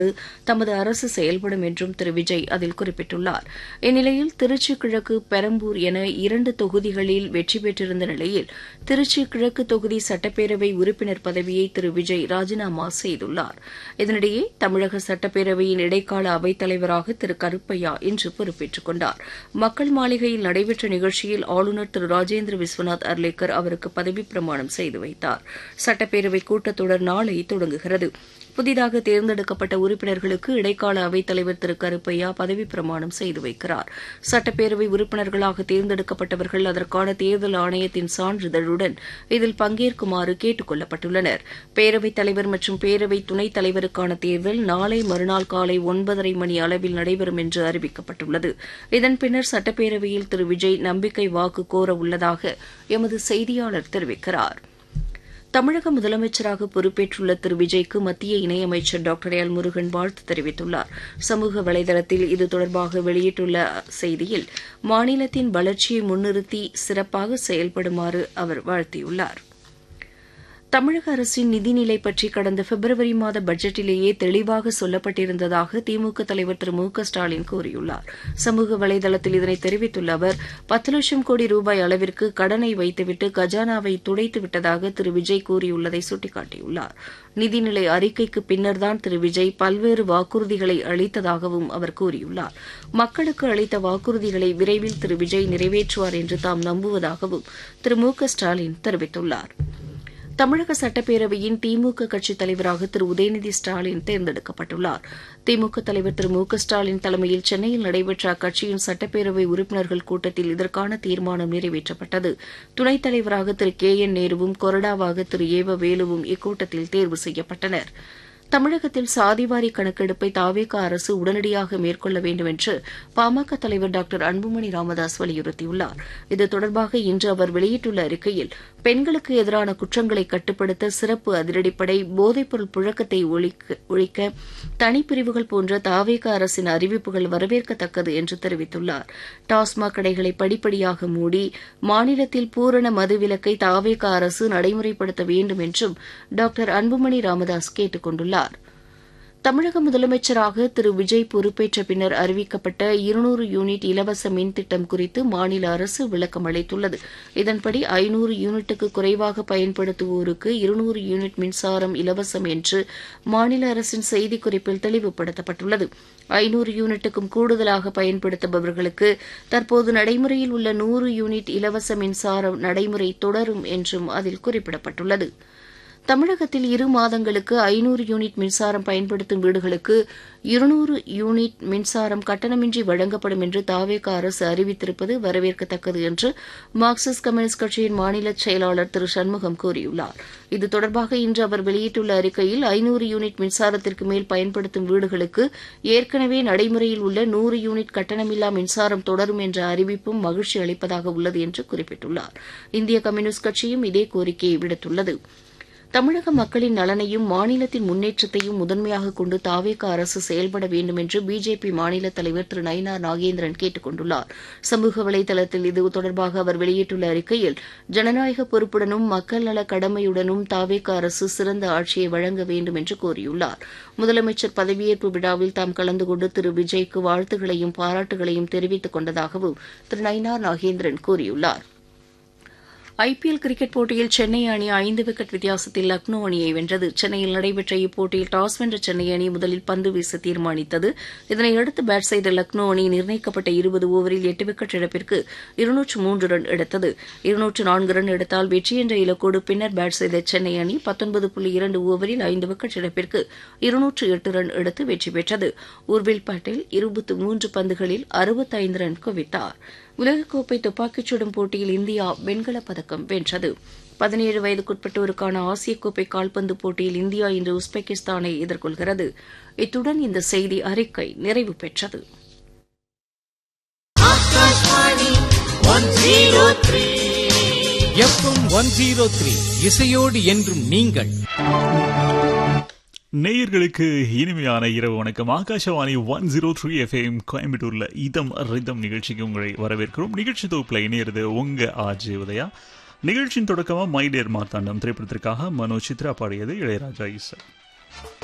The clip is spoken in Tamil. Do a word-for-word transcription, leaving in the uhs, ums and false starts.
தமது அரசு செயல்படும் என்றும் திரு விஜய் அதில் குறிப்பிட்டுள்ளார். இந்நிலையில் திருச்சி கிழக்கு, பெரம்பூர் என இரண்டு தொகுதிகளில் வெற்றி பெற்றிருந்த நிலையில் திருச்சி கிழக்கு தொகுதி சட்டப்பேரவை உறுப்பினர் பதவியை திரு விஜய் ராஜினாமா செய்துள்ளார். இதனிடையே தமிழக சட்டப்பேரவையின் இடைக்கால அவைத்தலைவராக திரு கருப்பையா இன்று பொறுப்பேற்றுக் கொண்டார். மக்கள் மாளிகையில் நடைபெற்ற நிகழ்ச்சியில் ஆளுநர் திரு ராஜேந்திர விஸ்வநாத் அர்லேக்கர் அவருக்கு பதவிப் பிரமாணம் செய்து வைத்தார். சட்டப்பேரவை கூட்டத்தொடர் நாளை தொடங்குகிறது. புதிதாக தேர்ந்தெடுக்கப்பட்ட உறுப்பினர்களுக்கு இடைக்கால அவைத்தலைவர் திரு கருப்பையா பதவிப் பிரமாணம் செய்து வைக்கிறார். சட்டப்பேரவை உறுப்பினர்களாக தேர்ந்தெடுக்கப்பட்டவர்கள் அதற்கான தேர்தல் ஆணையத்தின் சான்றிதழுடன் இதில் பங்கேற்குமாறு கேட்டுக் கொள்ளப்பட்டுள்ளனர். பேரவைத் தலைவர் மற்றும் பேரவை துணைத் தலைவருக்கான தேர்தல் நாளை மறுநாள் காலை ஒன்பதரை மணி அளவில் நடைபெறும் என்று அறிவிக்கப்பட்டுள்ளது. இதன் பின்னர் சட்டப்பேரவையில் திரு விஜய் நம்பிக்கை வாக்கு கோர உள்ளதாக எமது செய்தியாளர் தெரிவிக்கிறார். தமிழக முதலமைச்சராக பொறுப்பேற்றுள்ள திரு விஜய்க்கு மத்திய இணையமைச்சர் டாக்டர் எல் முருகன் வாழ்த்து தெரிவித்துள்ளார். சமூக வலைதளத்தில் இது தொடர்பாக வெளியிட்டுள்ள செய்தியில் மாநிலத்தின் வளர்ச்சியை முன்னிறுத்தி சிறப்பாக செயல்படுமாறு அவர் வாழ்த்தியுள்ளார். தமிழக அரசின் நிதிநிலை பற்றி கடந்த பிப்ரவரி மாத பட்ஜெட்டிலேயே தெளிவாக சொல்லப்பட்டிருந்ததாக திமுக தலைவர் திரு மு க ஸ்டாலின் கூறியுள்ளார். சமூக வலைதளத்தில் இதனை தெரிவித்துள்ள அவர் பத்து லட்சம் கோடி ரூபாய் அளவிற்கு கடனை வைத்துவிட்டு கஜானாவை துடைத்து விட்டதாக திரு விஜய் கூறியுள்ளதை சுட்டிக்காட்டியுள்ளார். நிதிநிலை அறிக்கைக்கு பின்னர்தான் திரு விஜய் பல்வேறு வாக்குறுதிகளை அளித்ததாகவும் அவர் கூறியுள்ளார். மக்களுக்கு அளித்த வாக்குறுதிகளை விரைவில் திரு விஜய் நிறைவேற்றுவார் என்று தாம் நம்புவதாகவும் திரு மு க ஸ்டாலின் தெரிவித்துள்ளார். தமிழக சட்டப்பேரவையின் திமுக கட்சித் தலைவராக திரு உதயநிதி ஸ்டாலின் தேர்ந்தெடுக்கப்பட்டுள்ளார். திமுக தலைவர் திரு மு க ஸ்டாலின் தலைமையில் சென்னையில் நடைபெற்ற அக்கட்சியின் சட்டப்பேரவை உறுப்பினர்கள் கூட்டத்தில் இதற்கான தீர்மானம் நிறைவேற்றப்பட்டது. துணைத் தலைவராக திரு கே என் நேருவும் கொறடாவாக திரு ஏவ வேலுவும் இக்கூட்டத்தில் தேர்வு செய்யப்பட்டனா். தமிழகத்தில் சாதிவாரி கணக்கெடுப்பை தாவேகா அரசு உடனடியாக மேற்கொள்ள வேண்டும் என்று பாமக தலைவர் டாக்டர் அன்புமணி ராமதாஸ் வலியுறுத்தியுள்ளார். இது தொடர்பாக இன்று அவர் வெளியிட்டுள்ள அறிக்கையில் பெண்களுக்கு எதிரான குற்றங்களை கட்டுப்படுத்த சிறப்பு அதிரடிப்படை, போதைப்பொருள் புழக்கத்தை ஒழிக்க தனிப்பிரிவுகள் போன்ற தாவேகா அரசின் அறிவிப்புகள் வரவேற்கத்தக்கது என்று தெரிவித்துள்ளார். டாஸ்மாக் கடைகளை படிப்படியாக மூடி மாநிலத்தில் பூரண மதுவிலக்கை தாவேகா அரசு நடைமுறைப்படுத்த வேண்டும் என்றும் டாக்டர் அன்புமணி ராமதாஸ் கேட்டுக் கொண்டுள்ளார். தமிழக முதலமைச்சராக திரு விஜய் பொறுப்பேற்ற பின்னர் அறிவிக்கப்பட்ட இருநூறு யூனிட் இலவச மின் திட்டம் குறித்து மாநில அரசு விளக்கம் அளித்துள்ளது. இதன்படி ஐநூறு யூனிட்டுக்கு குறைவாக பயன்படுத்துவோருக்கு இருநூறு யூனிட் மின்சாரம் இலவசம் என்று மாநில அரசின் செய்திக்குறிப்பில் தெளிவுபடுத்தப்பட்டுள்ளது. ஐநூறு யூனிட்டுக்கும் கூடுதலாக பயன்படுத்துபவர்களுக்கு தற்போது நடைமுறையில் உள்ள நூறு யூனிட் இலவச மின்சாரம் நடைமுறை தொடரும் என்றும் அதில் குறிப்பிடப்பட்டுள்ளது. தமிழகத்தில் இரு மாதங்களுக்கு ஐநூறு யூனிட் மின்சாரம் பயன்படுத்தும் வீடுகளுக்கு இருநூறு யூனிட் மின்சாரம் கட்டணமின்றி வழங்கப்படும் என்று தாவேகா அரசு அறிவித்திருப்பது வரவேற்கத்தக்கது என்று மார்க்சிஸ்ட் கம்யூனிஸ்ட் கட்சியின் மாநில செயலாளர் திரு சண்முகம் கூறியுள்ளார். இது தொடர்பாக இன்று அவர் வெளியிட்டுள்ள அறிக்கையில் ஐநூறு யூனிட் மின்சாரத்திற்கு மேல் பயன்படுத்தும் வீடுகளுக்கு ஏற்கனவே நடைமுறையில் உள்ள நூறு யூனிட் கட்டணமில்லா மின்சாரம் தொடரும் என்ற அறிவிப்பும் மகிழ்ச்சி அளிப்பதாக உள்ளது என்று குறிப்பிட்டுள்ளார். இந்திய கம்யூனிஸ்ட் கட்சியும் இதே கோரிக்கையை விடுத்துள்ளது. தமிழக மக்களின் நலனையும் மாநிலத்தின் முன்னேற்றத்தையும் முதன்மையாக கொண்டு தாவேகா அரசு செயல்பட வேண்டும் என்று பிஜேபி மாநில தலைவர் திரு நயினார் நாகேந்திரன் கேட்டுக் கொண்டுள்ளார். சமூக வலைதளத்தில் இது தொடர்பாக அவர் வெளியிட்டுள்ள அறிக்கையில் ஜனநாயக பொறுப்புடனும் மக்கள் நல கடமையுடனும் தாவேகா அரசு சிறந்த ஆட்சியை வழங்க வேண்டும் என்று கோரியுள்ளார். முதலமைச்சர் பதவியேற்பு விழாவில் தாம் கலந்து கொண்டு திரு விஜய்க்கு வாழ்த்துகளையும் பாராட்டுகளையும் தெரிவித்துக் கொண்டதாகவும் திரு நயினார் நாகேந்திரன் கூறியுள்ளார். ஐ பி எல் கிரிக்கெட் போட்டியில் சென்னை அணி ஐந்து விக்கெட் வித்தியாசத்தில் லக்னோ அணியை வென்றது. சென்னையில் நடைபெற்ற இப்போட்டியில் டாஸ் வென்ற சென்னை அணி முதலில் பந்து வீச தீர்மானித்தது. இதனையடுத்து பேட் செய்த லக்னோ அணி நிர்ணயிக்கப்பட்ட இருபது ஓவரில் எட்டு விக்கெட் இழப்பிற்கு இருநூற்று மூன்று ரன் எடுத்தது. இருநூற்று நான்கு ரன் எடுத்தால் வெற்றி என்ற இலக்கோடு பின்னர் பேட் செய்த சென்னை அணி பத்தொன்பது புள்ளி இரண்டு ஓவரில் ஐந்து விக்கெட் இழப்பிற்கு இருநூற்று எட்டு ரன் எடுத்து வெற்றி பெற்றது. உர்வில் பட்டேல் இருபத்தி மூன்று பந்துகளில் அறுபத்தைந்து ரன் குவித்தார். உலகக்கோப்பை துப்பாக்கிச் சுடும் போட்டியில் இந்தியா வெண்கலப் பதக்கம் வென்றது. பதினேழு வயதுக்குட்பட்டோருக்கான ஆசிய கோப்பை கால்பந்து போட்டியில் இந்தியா இன்று உஸ்பெகிஸ்தானை எதிர்கொள்கிறது. இத்துடன் இந்த செய்தி அறிக்கை நிறைவு பெற்றது. இசையோடு என்றும் நீங்கள். நேயர்களுக்கு இனிமையான இரவு வணக்கம். Akashvani one zero three FM கோயம்புத்தூர்ல இதம் ரிதம் நிகழ்ச்சிக்கு உங்களை வரவேற்கிறோம். நிகழ்ச்சி தொகுப்புல இணையிறது உங்க ஆஜி உதயா. நிகழ்ச்சியின் தொடக்கமா மை டியர் மார்த்தாண்டம் திரைப்படத்திற்காக மனோ சித்ரா பாடியது இளையராஜா இசை.